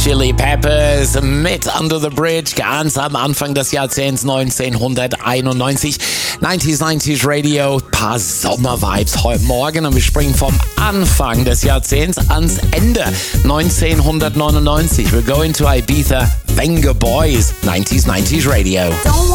Chili Peppers mit Under the Bridge, ganz am Anfang des Jahrzehnts 1991. 90s Radio, paar Sommervibes heute Morgen und wir springen vom Anfang des Jahrzehnts ans Ende 1999. We're going to Ibiza, Venga Boys, 90s Radio.